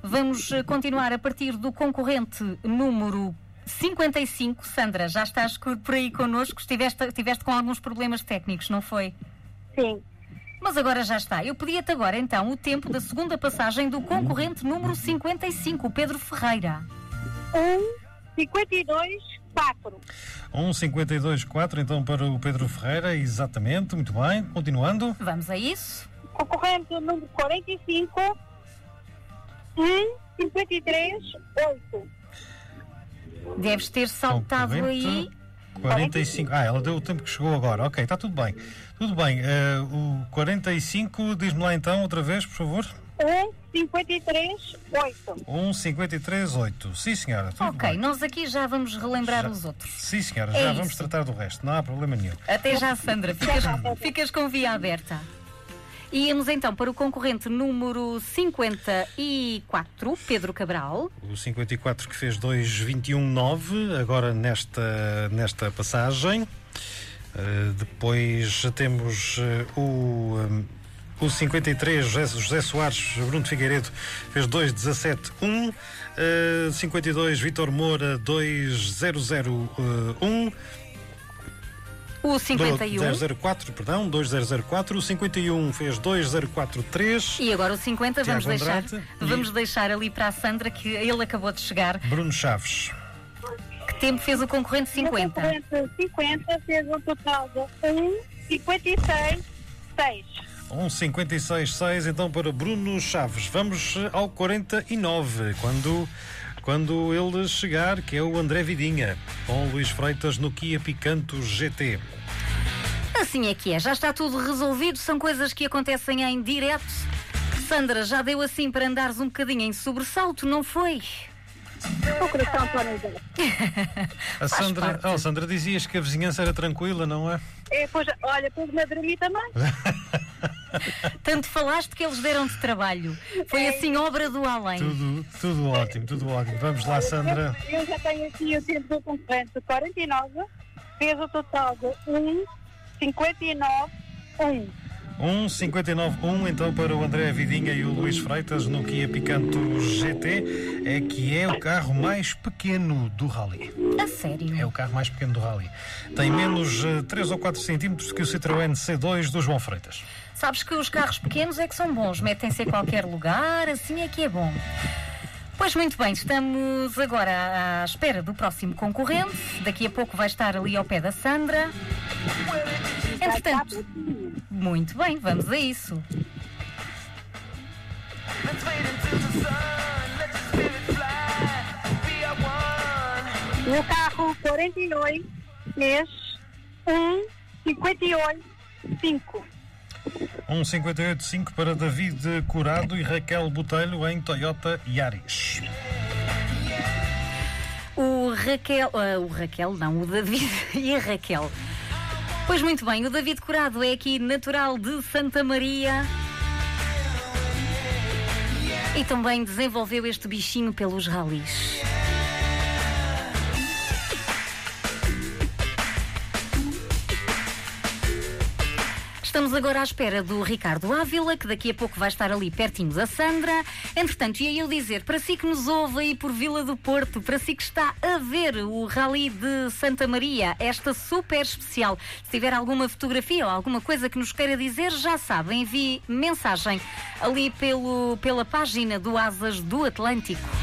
Vamos continuar a partir do concorrente número 55. Sandra, já estás por aí connosco? Estiveste com alguns problemas técnicos, não foi? Sim. Mas agora já está. Eu pedia-te agora, então, o tempo da segunda passagem do concorrente número 55, o Pedro Ferreira. 1,52,4. 1,52,4, então, para o Pedro Ferreira, exatamente, muito bem. Continuando. Vamos a isso. Concorrente número 45, 1,53,8. Deves ter saltado aí. 45. Ela deu o tempo que chegou agora. Ok, está tudo bem. Tudo bem. O 45, diz-me lá então outra vez, por favor. 1,53,8. 1,53,8. Sim, senhora. Tudo Ok, bem. nós aqui já vamos relembrar os outros. Sim, senhora. É Já isso. vamos tratar do resto. Não há problema nenhum. Até já, Sandra. Ficas com via aberta. Íamos então para o concorrente número 54, Pedro Cabral. O 54 que fez 2,21,9, agora nesta passagem. Depois temos o 53, José Soares, Bruno Figueiredo, fez 2,17,1. 52, Vítor Moura, 2,001. O 51. 004, perdão, 2004. O 51 fez 2043. E agora o 50 vamos Tiago deixar, Andrade. vamos deixar ali para a Sandra, que ele acabou de chegar. Bruno Chaves. Que tempo fez o concorrente 50? O concorrente 50 fez um total de 1,56,6. 1,56,6, então, para Bruno Chaves. Vamos ao 49, quando ele chegar, que é o André Vidinha, com Luís Freitas no Kia Picanto GT. Assim é que é, já está tudo resolvido, são coisas que acontecem em direto. Sandra, já deu assim para andares um bocadinho em sobressalto, não foi? O coração está no zero. A Sandra, dizias que a vizinhança era tranquila, não é? Pois, olha, pus-me a dormir também. Tanto falaste que eles deram-te trabalho. Foi assim obra do além. Tudo ótimo, tudo ótimo. Vamos lá, Sandra. Eu já tenho aqui o tempo do concorrente 49, fez o total de 1,59,1. 1,59,1, então, para o André Vidinha e o Luís Freitas no Kia Picanto GT, que é o carro mais pequeno do Rally. A sério? É o carro mais pequeno do Rally. Tem menos 3 ou 4 centímetros que o Citroën C2 do João Freitas. Sabes que os carros pequenos é que são bons, metem-se em qualquer lugar, assim é que é bom. Pois muito bem, estamos agora à espera do próximo concorrente. Daqui a pouco vai estar ali ao pé da Sandra. Entretanto, muito bem, vamos a isso. O carro 48 fez 1,58,5. 1,58,5 para David Curado e Raquel Botelho em Toyota Yaris. O David e a Raquel. Pois muito bem, o David Curado é aqui natural de Santa Maria e também desenvolveu este bichinho pelos ralis. Estamos agora à espera do Ricardo Ávila, que daqui a pouco vai estar ali pertinho da Sandra. Entretanto, ia eu dizer, para si que nos ouve aí por Vila do Porto, para si que está a ver o Rally de Santa Maria, esta super especial, se tiver alguma fotografia ou alguma coisa que nos queira dizer, já sabe, envie mensagem ali pela página do Asas do Atlântico.